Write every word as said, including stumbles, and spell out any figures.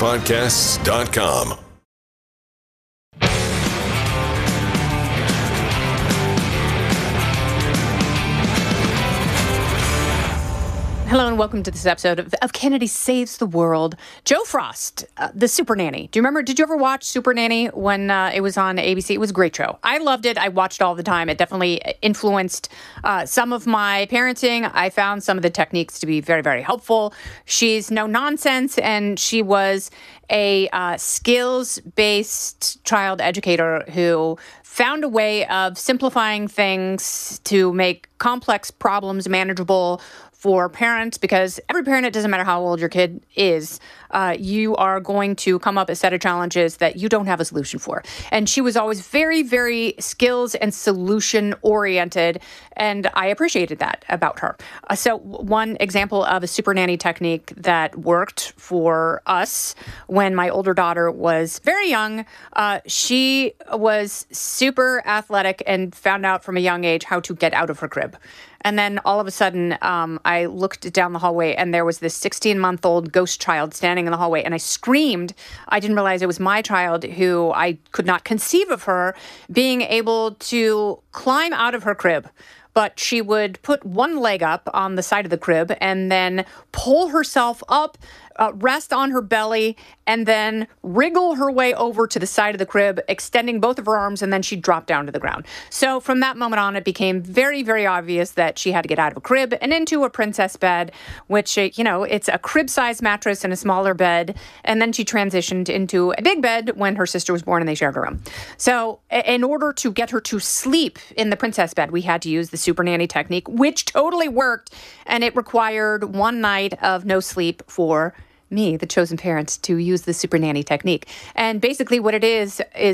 podcasts dot com. Hello and welcome to this episode of, of Kennedy Saves the World. Jo Frost, uh, the Super Nanny. Do you remember, did you ever watch Super Nanny when uh, it was on A B C? It was a great show. I loved it. I watched it all the time. It definitely influenced uh, some of my parenting. I found some of the techniques to be very, very helpful. She's no nonsense, and she was a uh, skills-based child educator who found a way of simplifying things to make complex problems manageable for parents, because every parent, it doesn't matter how old your kid is, uh, you are going to come up a set of challenges that you don't have a solution for. And she was always very, very skills and solution oriented, and I appreciated that about her. Uh, so one example of a super nanny technique that worked for us when my older daughter was very young, uh, she was super athletic and found out from a young age how to get out of her crib. And then all of a sudden, um, I looked down the hallway and there was this sixteen-month-old ghost child standing in the hallway. And I screamed. I didn't realize it was my child, who I could not conceive of her being able to climb out of her crib. But she would put one leg up on the side of the crib and then pull herself up, uh, rest on her belly, and then wriggle her way over to the side of the crib, extending both of her arms, and then she'd drop down to the ground. So from that moment on, it became very, very obvious that she had to get out of a crib and into a princess bed, which, uh, you know, it's a crib-sized mattress and a smaller bed. And then she transitioned into a big bed when her sister was born and they shared a room. So in order to get her to sleep in the princess bed, we had to use the super nanny technique, which totally worked. And it required one night of no sleep for me, the chosen parent, to use the super nanny technique. And basically what it is, is